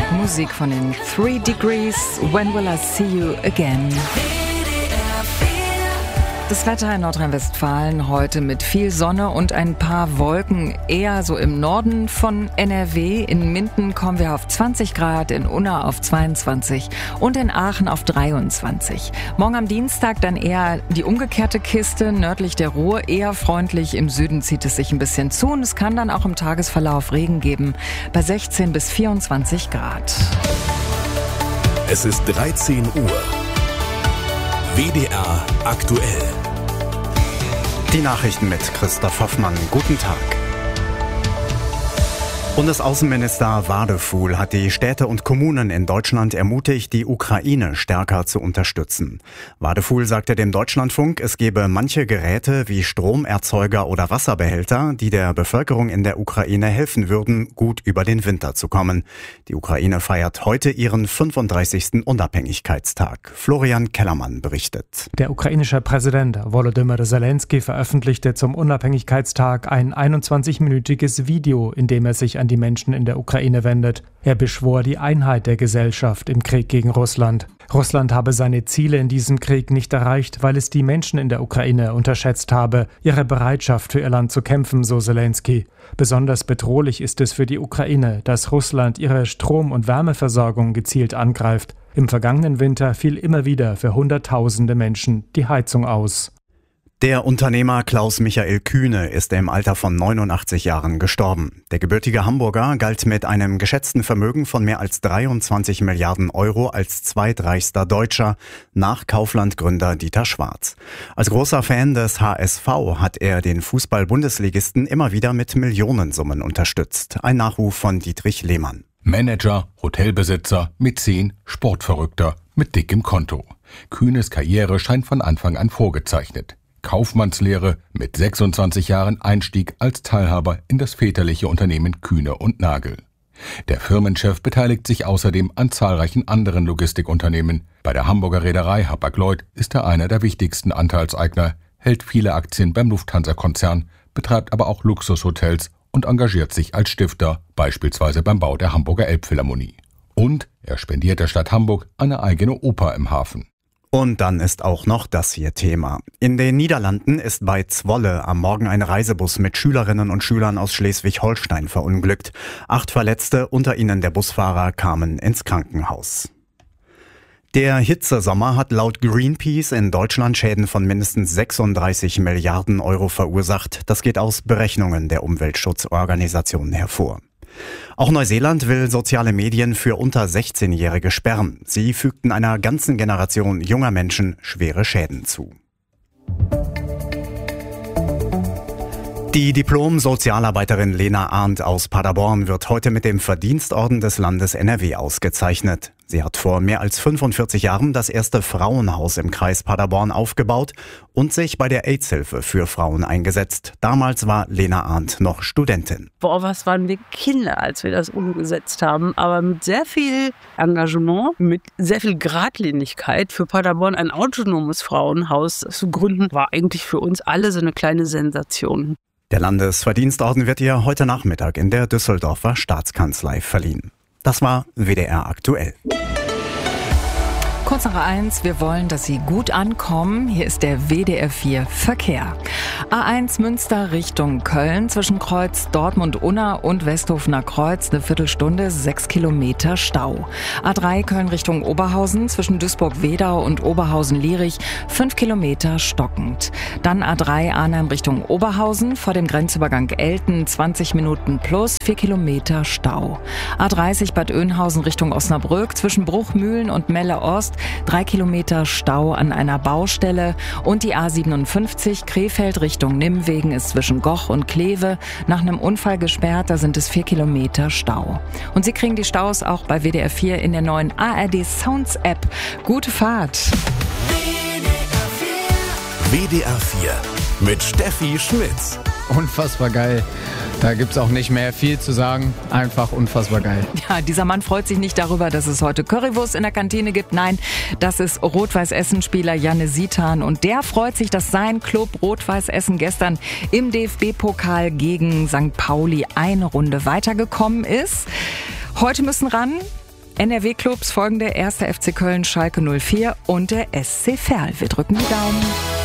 Musik von den 3 Degrees, When Will I See You Again? Das Wetter in Nordrhein-Westfalen heute mit viel Sonne und ein paar Wolken, eher so im Norden von NRW. In Minden kommen wir auf 20 Grad, in Unna auf 22 und in Aachen auf 23. Morgen am Dienstag dann eher die umgekehrte Kiste, nördlich der Ruhr, eher freundlich. Im Süden zieht es sich ein bisschen zu und es kann dann auch im Tagesverlauf Regen geben, bei 16 bis 24 Grad. Es ist 13 Uhr. WDR aktuell. Die Nachrichten mit Christoph Hoffmann. Guten Tag. Bundesaußenminister Wadefuhl hat die Städte und Kommunen in Deutschland ermutigt, die Ukraine stärker zu unterstützen. Wadefuhl sagte dem Deutschlandfunk, es gebe manche Geräte wie Stromerzeuger oder Wasserbehälter, die der Bevölkerung in der Ukraine helfen würden, gut über den Winter zu kommen. Die Ukraine feiert heute ihren 35. Unabhängigkeitstag. Florian Kellermann berichtet. Der ukrainische Präsident Volodymyr Zelensky veröffentlichte zum Unabhängigkeitstag ein 21-minütiges Video, in dem er sich an die Menschen in der Ukraine wendet. Er beschwor die Einheit der Gesellschaft im Krieg gegen Russland. Russland habe seine Ziele in diesem Krieg nicht erreicht, weil es die Menschen in der Ukraine unterschätzt habe, ihre Bereitschaft für ihr Land zu kämpfen, so Zelensky. Besonders bedrohlich ist es für die Ukraine, dass Russland ihre Strom- und Wärmeversorgung gezielt angreift. Im vergangenen Winter fiel immer wieder für Hunderttausende Menschen die Heizung aus. Der Unternehmer Klaus-Michael Kühne ist im Alter von 89 Jahren gestorben. Der gebürtige Hamburger galt mit einem geschätzten Vermögen von mehr als 23 Milliarden Euro als zweitreichster Deutscher nach Kaufland-Gründer Dieter Schwarz. Als großer Fan des HSV hat er den Fußball-Bundesligisten immer wieder mit Millionensummen unterstützt. Ein Nachruf von Dietrich Lehmann. Manager, Hotelbesitzer, Mäzen, Sportverrückter mit dickem Konto. Kühnes Karriere scheint von Anfang an vorgezeichnet. Kaufmannslehre, mit 26 Jahren Einstieg als Teilhaber in das väterliche Unternehmen Kühne und Nagel. Der Firmenchef beteiligt sich außerdem an zahlreichen anderen Logistikunternehmen. Bei der Hamburger Reederei Hapag-Lloyd ist er einer der wichtigsten Anteilseigner, hält viele Aktien beim Lufthansa-Konzern, betreibt aber auch Luxushotels und engagiert sich als Stifter, beispielsweise beim Bau der Hamburger Elbphilharmonie. Und er spendiert der Stadt Hamburg eine eigene Oper im Hafen. Und dann ist auch noch das hier Thema. In den Niederlanden ist bei Zwolle am Morgen ein Reisebus mit Schülerinnen und Schülern aus Schleswig-Holstein verunglückt. 8 Verletzte, unter ihnen der Busfahrer, kamen ins Krankenhaus. Der Hitzesommer hat laut Greenpeace in Deutschland Schäden von mindestens 36 Milliarden Euro verursacht. Das geht aus Berechnungen der Umweltschutzorganisationen hervor. Auch Neuseeland will soziale Medien für unter 16-Jährige sperren. Sie fügten einer ganzen Generation junger Menschen schwere Schäden zu. Die Diplom-Sozialarbeiterin Lena Arndt aus Paderborn wird heute mit dem Verdienstorden des Landes NRW ausgezeichnet. Sie hat vor mehr als 45 Jahren das erste Frauenhaus im Kreis Paderborn aufgebaut und sich bei der AIDS-Hilfe für Frauen eingesetzt. Damals war Lena Arndt noch Studentin. Was waren wir Kinder, als wir das umgesetzt haben, aber mit sehr viel Engagement, mit sehr viel Geradlinigkeit für Paderborn ein autonomes Frauenhaus zu gründen, war eigentlich für uns alle so eine kleine Sensation. Der Landesverdienstorden wird ihr heute Nachmittag in der Düsseldorfer Staatskanzlei verliehen. Das war WDR aktuell. Kurz nach 1, wir wollen, dass Sie gut ankommen. Hier ist der WDR 4 Verkehr. A1 Münster Richtung Köln zwischen Kreuz Dortmund-Unna und Westhofener Kreuz eine Viertelstunde, 6 Kilometer Stau. A3 Köln Richtung Oberhausen zwischen Duisburg-Wedau und Oberhausen-Lierich 5 Kilometer stockend. Dann A3 Arnhem Richtung Oberhausen vor dem Grenzübergang Elten 20 Minuten plus 4 Kilometer Stau. A30 Bad Oeynhausen Richtung Osnabrück zwischen Bruchmühlen und Melle Ost 3 Kilometer Stau an einer Baustelle und die A57 Krefeld Richtung Nimwegen ist zwischen Goch und Kleve nach einem Unfall gesperrt, da sind es 4 Kilometer Stau. Und Sie kriegen die Staus auch bei WDR 4 in der neuen ARD Sounds App. Gute Fahrt! WDR 4 mit Steffi Schmitz. Unfassbar geil. Da gibt's auch nicht mehr viel zu sagen. Einfach unfassbar geil. Ja, dieser Mann freut sich nicht darüber, dass es heute Currywurst in der Kantine gibt. Nein, das ist Rot-Weiß-Essen-Spieler Janne Sitan. Und der freut sich, dass sein Club Rot-Weiß-Essen gestern im DFB-Pokal gegen St. Pauli eine Runde weitergekommen ist. Heute müssen ran NRW-Clubs folgen der 1. FC Köln, Schalke 04 und der SC Verl. Wir drücken die Daumen.